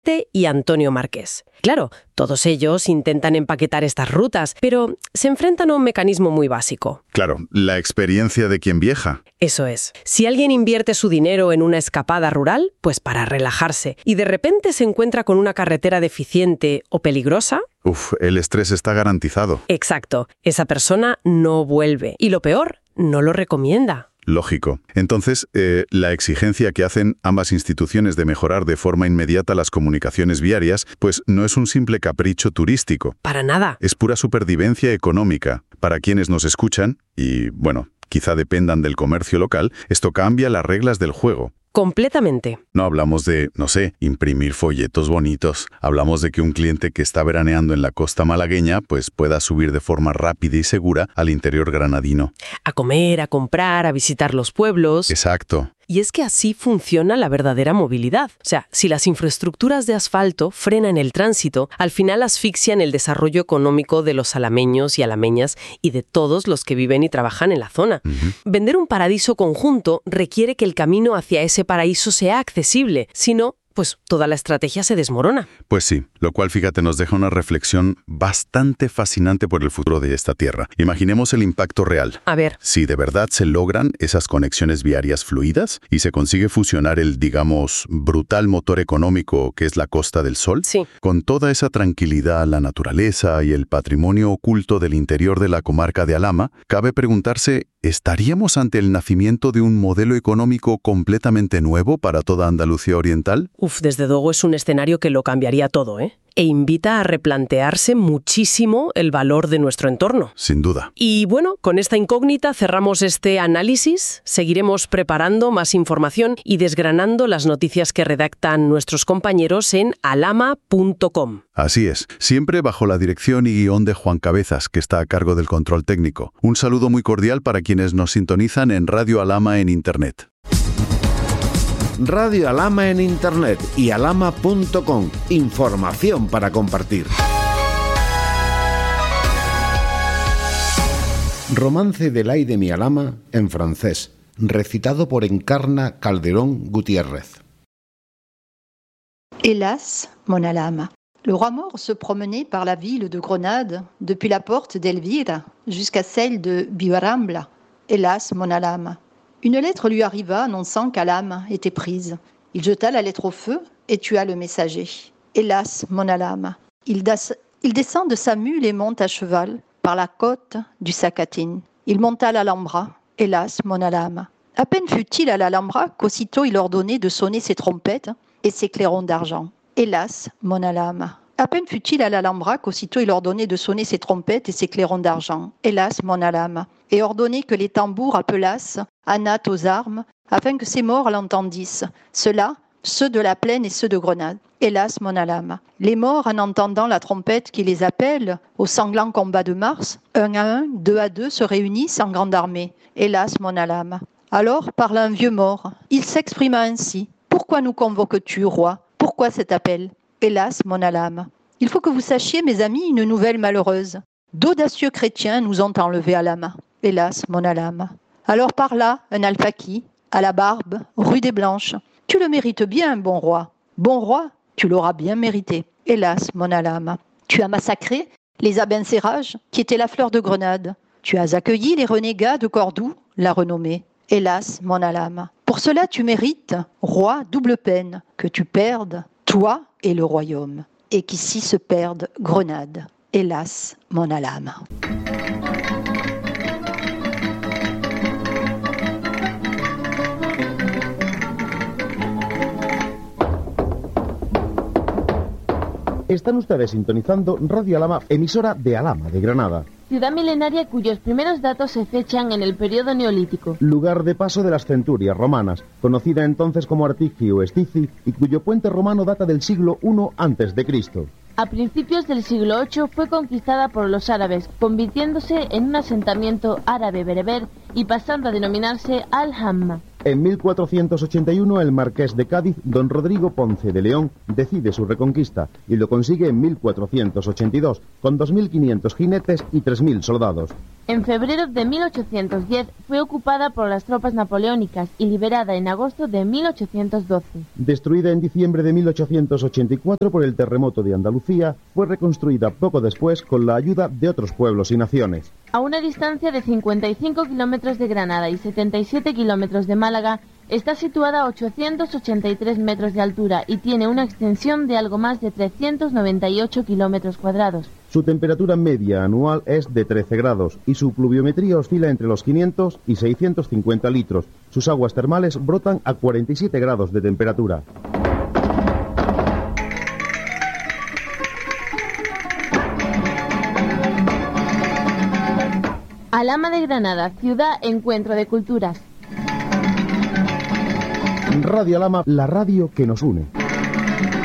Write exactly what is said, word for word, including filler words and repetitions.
y Antonio Márquez. Claro, todos ellos intentan empaquetar estas rutas, pero se enfrentan a un mecanismo muy básico. Claro, la experiencia de quien viaja. Eso es. Si alguien invierte su dinero en una escapada rural, pues para relajarse, y de repente se encuentra con una carretera deficiente o peligrosa... Uf, el estrés está garantizado. Exacto. Esa persona no vuelve. Y lo peor, no lo recomienda. Lógico. Entonces, eh, la exigencia que hacen ambas instituciones de mejorar de forma inmediata las comunicaciones viarias, pues no es un simple capricho turístico. Para nada. Es pura supervivencia económica. Para quienes nos escuchan, y bueno, quizá dependan del comercio local, esto cambia las reglas del juego. Completamente. No hablamos de, no sé, imprimir folletos bonitos. Hablamos de que un cliente que está veraneando en la costa malagueña pues pueda subir de forma rápida y segura al interior granadino. A comer, a comprar, a visitar los pueblos. Exacto. Y es que así funciona la verdadera movilidad. O sea, si las infraestructuras de asfalto frenan el tránsito, al final asfixian el desarrollo económico de los alameños y alameñas y de todos los que viven y trabajan en la zona. Uh-huh. Vender un paraíso conjunto requiere que el camino hacia ese paraíso sea accesible. Si no, pues toda la estrategia se desmorona. Pues sí, lo cual, fíjate, nos deja una reflexión bastante fascinante por el futuro de esta tierra. Imaginemos el impacto real. A ver. Si de verdad se logran esas conexiones viarias fluidas y se consigue fusionar el, digamos, brutal motor económico que es la Costa del Sol, sí, con toda esa tranquilidad, la naturaleza y el patrimonio oculto del interior de la comarca de Alhama, cabe preguntarse, ¿estaríamos ante el nacimiento de un modelo económico completamente nuevo para toda Andalucía Oriental? Uf, desde luego es un escenario que lo cambiaría todo, ¿eh? E invita a replantearse muchísimo el valor de nuestro entorno. Sin duda. Y bueno, con esta incógnita cerramos este análisis. Seguiremos preparando más información y desgranando las noticias que redactan nuestros compañeros en alhama punto com. Así es, siempre bajo la dirección y guión de Juan Cabezas, que está a cargo del control técnico. Un saludo muy cordial para quienes nos sintonizan en Radio Alhama en Internet. Radio Alhama en Internet y alhama punto com. Información para compartir. Romance del ay de mi Alhama en francés, recitado por Encarna Calderón Gutiérrez. Hélas, mon Alhama. Le roi mort se promenait par la ville de Grenade, depuis la porte d'Elvire jusqu'à celle de Biarambla. Hélas, mon Alhama. Une lettre lui arriva annonçant qu'Alhama était prise. Il jeta la lettre au feu et tua le messager. Hélas, mon Alhama. Il, das, il descend de sa mule et monte à cheval par la côte du Sacatin. Il monta à l'Alhambra. Hélas, mon Alhama. À peine fut-il à l'Alhambra qu'aussitôt il ordonnait de sonner ses trompettes et ses clairons d'argent. Hélas, mon Alhama. À peine fut-il à l'Alhambra qu'aussitôt il ordonnait de sonner ses trompettes et ses clairons d'argent. Hélas, mon Alhama. Et ordonnait que les tambours appelassent Anat aux armes, afin que ses morts l'entendissent. Ceux-là, ceux de la plaine et ceux de Grenade. Hélas, mon Alhama. Les morts, en entendant la trompette qui les appelle au sanglant combat de Mars, un à un, deux à deux, se réunissent en grande armée. Hélas, mon Alhama. Alors parla un vieux mort. Il s'exprima ainsi. Pourquoi nous convoques-tu, roi? Pourquoi cet appel? Hélas, mon Alhama. Il faut que vous sachiez, mes amis, une nouvelle malheureuse. D'audacieux chrétiens nous ont enlevés Alhama. Hélas, mon Alhama. Alors par là, un alpaki, à la barbe, rue des Blanches. Tu le mérites bien, bon roi. Bon roi, tu l'auras bien mérité. Hélas, mon Alhama. Tu as massacré les abencerrages, qui étaient la fleur de Grenade. Tu as accueilli les renégats de Cordoue, la renommée. Hélas, mon Alhama. Pour cela, tu mérites, roi, double peine, que tu perdes, toi et le royaume, et qu'ici se perde Grenade. Hélas, mon Alhama. Están ustedes sintonizando Radio Alhama, emisora de Alhama, de Granada. Ciudad milenaria cuyos primeros datos se fechan en el periodo neolítico. Lugar de paso de las centurias romanas, conocida entonces como Artici o Estici, y cuyo puente romano data del siglo primero antes de Cristo. A principios del siglo octavo fue conquistada por los árabes, convirtiéndose en un asentamiento árabe bereber y pasando a denominarse Al-Hamma. En mil cuatrocientos ochenta y uno, el marqués de Cádiz, don Rodrigo Ponce de León, decide su reconquista y lo consigue en mil cuatrocientos ochenta y dos, con dos mil quinientos jinetes y tres mil soldados. En febrero de mil ochocientos diez fue ocupada por las tropas napoleónicas y liberada en agosto de mil ochocientos doce. Destruida en diciembre de mil ochocientos ochenta y cuatro por el terremoto de Andalucía, fue reconstruida poco después con la ayuda de otros pueblos y naciones. A una distancia de cincuenta y cinco kilómetros de Granada y setenta y siete kilómetros de Málaga, está situada a ochocientos ochenta y tres metros de altura y tiene una extensión de algo más de trescientos noventa y ocho kilómetros cuadrados. Su temperatura media anual es de trece grados y su pluviometría oscila entre los quinientos y seiscientos cincuenta litros. Sus aguas termales brotan a cuarenta y siete grados de temperatura. Alhama de Granada, ciudad encuentro de culturas. Radio Alhama, la radio que nos une.